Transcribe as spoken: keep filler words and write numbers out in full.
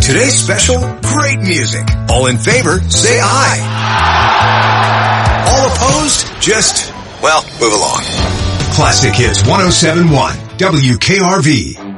Today's special, great music. All in favor, say aye. All opposed, just, well, move along. Classic Hits one oh seven point one, W K R V.